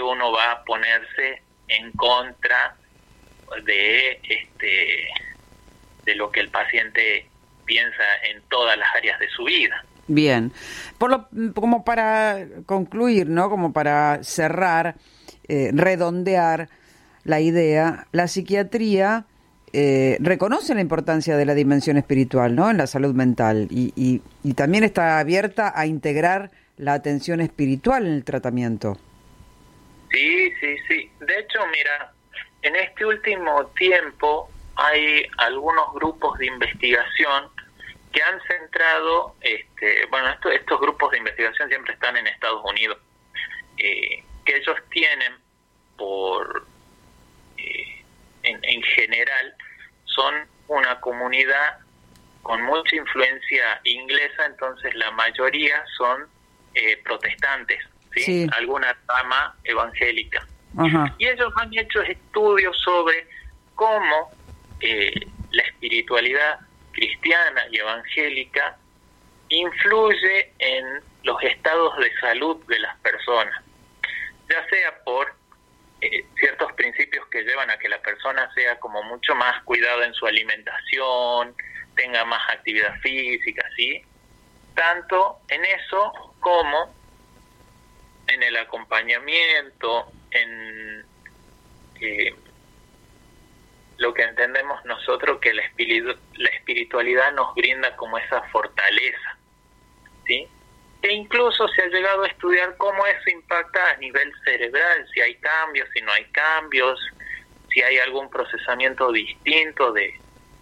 uno va a ponerse en contra de lo que el paciente piensa en todas las áreas de su vida. Bien, como para concluir, ¿no? Como para cerrar, redondear la idea, la psiquiatría reconoce la importancia de la dimensión espiritual, ¿no? En la salud mental y también está abierta a integrar la atención espiritual en el tratamiento. Sí. De hecho, mira, en este último tiempo hay algunos grupos de investigación que han centrado, estos grupos de investigación siempre están en Estados Unidos, que ellos tienen en general, son una comunidad con mucha influencia inglesa, entonces la mayoría son protestantes, ¿sí? Sí. Alguna rama evangélica. Ajá. Y ellos han hecho estudios sobre cómo la espiritualidad cristiana y evangélica influye en los estados de salud de las personas, ya sea por ciertos principios que llevan a que la persona sea como mucho más cuidada en su alimentación, tenga más actividad física, ¿sí? Tanto en eso como en el acompañamiento, en lo que entendemos nosotros que la espiritualidad nos brinda como esa fortaleza, ¿sí? E incluso se ha llegado a estudiar cómo eso impacta a nivel cerebral, si hay cambios, si no hay cambios, si hay algún procesamiento distinto de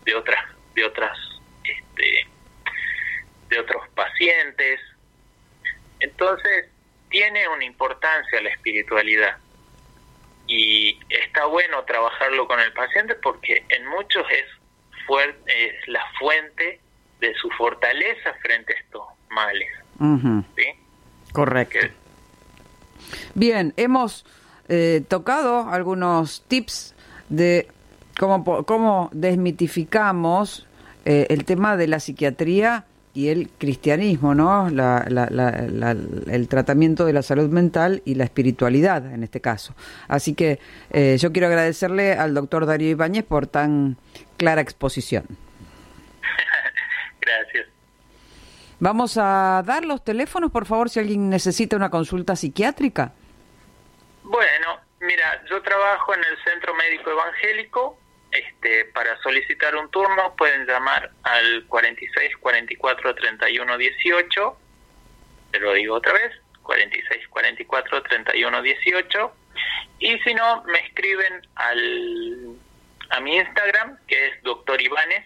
otros pacientes. Entonces, tiene una importancia la espiritualidad y está bueno trabajarlo con el paciente porque en muchos es la fuente de su fortaleza frente a estos males. Uh-huh. ¿Sí? Correcto. Bien, hemos tocado algunos tips de cómo desmitificamos el tema de la psiquiatría y el cristianismo, ¿no? El tratamiento de la salud mental y la espiritualidad en este caso. Así que yo quiero agradecerle al doctor Darío Ibáñez por tan clara exposición. Gracias. Vamos a dar los teléfonos, por favor, si alguien necesita una consulta psiquiátrica. Bueno, mira, yo trabajo en el Centro Médico Evangélico. Para solicitar un turno pueden llamar al 46 44 31 18. Te lo digo otra vez, 46 44 31 18. Y si no, me escriben a mi Instagram, que es Dr. Ibáñez.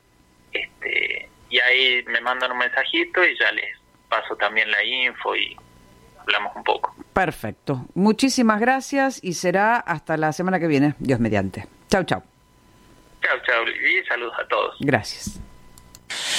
Y ahí me mandan un mensajito y ya les paso también la info y hablamos un poco. Perfecto. Muchísimas gracias y será hasta la semana que viene, Dios mediante. Chau, chau. Chau, y saludos a todos. Gracias.